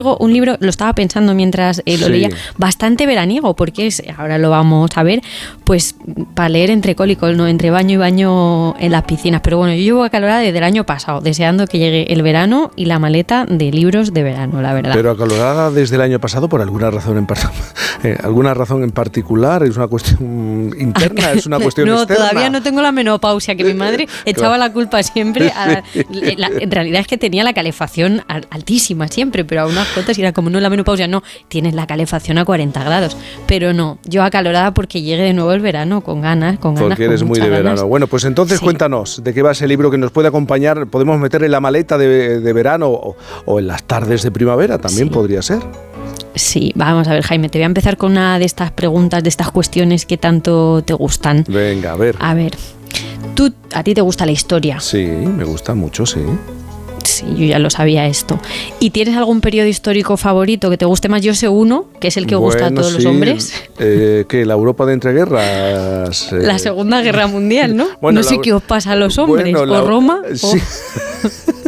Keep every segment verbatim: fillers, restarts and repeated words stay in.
un libro, lo estaba pensando mientras eh, lo sí. leía, bastante veraniego, porque es, ahora lo vamos a ver, pues para leer entre cólicos, ¿no? Entre baño y baño en las piscinas. Pero bueno, yo llevo acalorada desde el año pasado, deseando que llegue el verano y la maleta de libros de verano, la verdad. Pero acalorada desde el año pasado por alguna razón en par- eh, alguna razón en particular, es una cuestión interna, es una cuestión no, externa. No, todavía no tengo la menopausia, que mi madre echaba la culpa siempre. A, la, en realidad es que tenía la calefacción altísima siempre, pero a unas cotas y era como, no, la menopausia, no, tienes la calefacción a cuarenta grados. Pero no, yo acalorada porque llegue de nuevo el verano, con ganas, con ganas. Porque eres con muy de ganas. verano. Bueno, pues entonces sí. Cuéntanos, ¿de qué va ese libro que nos puede acompañar? ¿Podemos meter en la maleta de, de verano o, o en las tardes de primavera? También sí. Podría ser. Sí, vamos a ver, Jaime, te voy a empezar con una de estas preguntas, de estas cuestiones que tanto te gustan. Venga, a ver. A ver, ¿tú, a ti te gusta la historia? Sí, me gusta mucho, sí. Sí, yo ya lo sabía esto. ¿Y tienes algún periodo histórico favorito que te guste más? Yo sé uno, que es el que bueno, gusta a todos sí. los hombres. Eh, ¿Qué? ¿La Europa de entreguerras? Eh... La Segunda Guerra Mundial, ¿no? Bueno, no sé la... qué os pasa a los hombres. Bueno, ¿O la... Roma? Sí. O...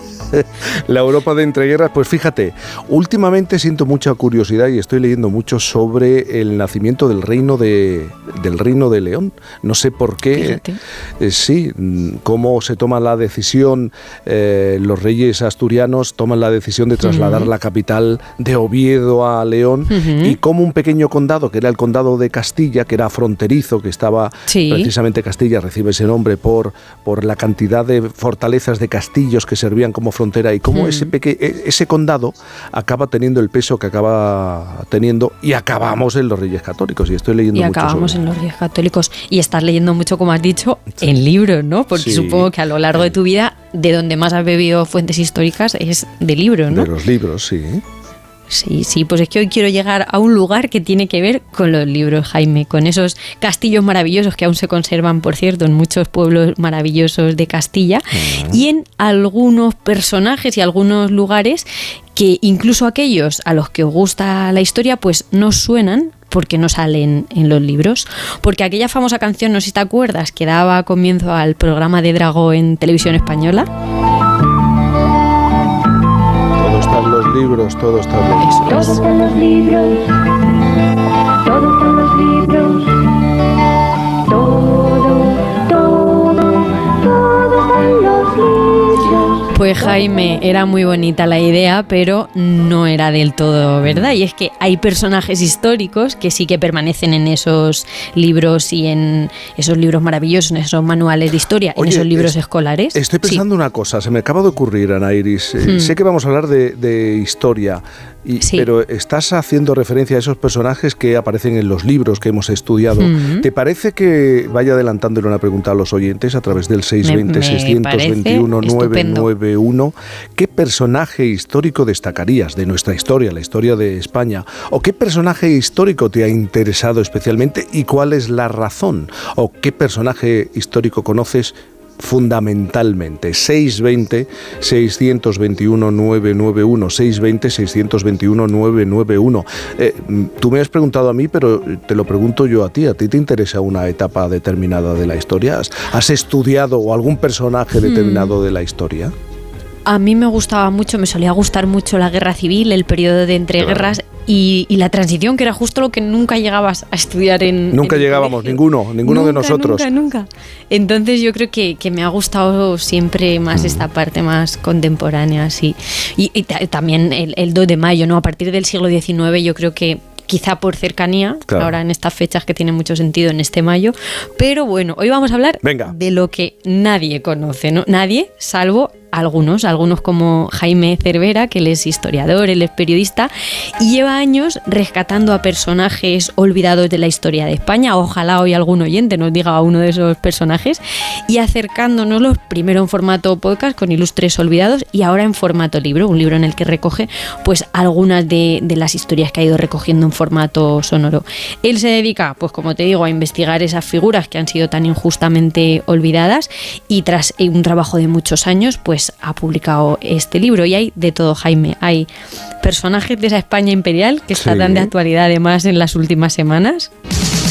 La Europa de entreguerras, pues fíjate, últimamente siento mucha curiosidad y estoy leyendo mucho sobre el nacimiento del reino de del reino de León. No sé por qué, eh, sí, cómo se toma la decisión, eh, los reyes asturianos toman la decisión de trasladar uh-huh. la capital de Oviedo a León uh-huh. y cómo un pequeño condado, que era el condado de Castilla, que era fronterizo, que estaba, sí. precisamente Castilla recibe ese nombre por, por la cantidad de fortalezas de castillos que servían como fronterizo, frontera y cómo hmm. ese, peque- ese condado acaba teniendo el peso que acaba teniendo y acabamos en los Reyes Católicos y estoy leyendo y mucho acabamos sobre... en los Reyes Católicos y estás leyendo mucho, como has dicho, sí. en libros, ¿no? Porque sí. supongo que a lo largo de tu vida de donde más has bebido fuentes históricas es de libros, ¿no? De los libros, sí. Sí, sí, pues es que hoy quiero llegar a un lugar que tiene que ver con los libros, Jaime, con esos castillos maravillosos que aún se conservan, por cierto, en muchos pueblos maravillosos de Castilla uh-huh. y en algunos personajes y algunos lugares que incluso aquellos a los que os gusta la historia pues no suenan porque no salen en los libros. Porque aquella famosa canción, no sé si te acuerdas, que daba comienzo al programa de Drago en Televisión Española. Los libros, todo está bien. Todos están los libros, todos están los libros, todo, todo, todo están los libros. Pues Jaime, era muy bonita la idea, pero no era del todo verdad. Y es que hay personajes históricos que sí que permanecen en esos libros y en esos libros maravillosos, en esos manuales de historia, Oye, en esos libros es, escolares. Estoy pensando sí. una cosa, se me acaba de ocurrir, Ana Iris. Hmm. Sé que vamos a hablar de, de historia, y, sí. pero estás haciendo referencia a esos personajes que aparecen en los libros que hemos estudiado. Hmm. ¿Te parece que vaya adelantándole una pregunta a los oyentes a través del seis dos cero, seis dos uno, nueve nueve uno? ¿Qué personaje histórico destacarías de nuestra historia, la historia de España? ¿O qué personaje histórico te ha interesado especialmente y cuál es la razón? ¿O qué personaje histórico conoces fundamentalmente? seis dos cero, seis dos uno, nueve nueve uno, seis dos cero, seis dos uno, nueve nueve uno. Eh, tú me has preguntado a mí, pero te lo pregunto yo a ti. ¿A ti te interesa una etapa determinada de la historia? ¿Has, has estudiado o algún personaje determinado hmm. de la historia? A mí me gustaba mucho, me solía gustar mucho la guerra civil, el periodo de entreguerras claro. y, y la transición, que era justo lo que nunca llegabas a estudiar en Nunca en llegábamos, colegio. ninguno, ninguno nunca, de nosotros. Nunca, nunca. Entonces yo creo que, que me ha gustado siempre más mm. esta parte más contemporánea, sí. Y, y t- también el, el dos de mayo, ¿no? A partir del siglo diecinueve yo creo que quizá por cercanía, claro. ahora en estas fechas que tienen mucho sentido en este mayo, pero bueno, hoy vamos a hablar Venga. de lo que nadie conoce, ¿no? Nadie, salvo algunos, algunos como Jaime Cervera, que él es historiador, él es periodista y lleva años rescatando a personajes olvidados de la historia de España. Ojalá hoy algún oyente nos diga a uno de esos personajes y acercándonoslos primero en formato podcast con ilustres olvidados y ahora en formato libro, un libro en el que recoge pues algunas de, de las historias que ha ido recogiendo en formato sonoro. Él se dedica, pues como te digo, a investigar esas figuras que han sido tan injustamente olvidadas y tras un trabajo de muchos años, pues ha publicado este libro y hay de todo, Jaime. Hay personajes de esa España imperial que está sí. tan de actualidad además en las últimas semanas.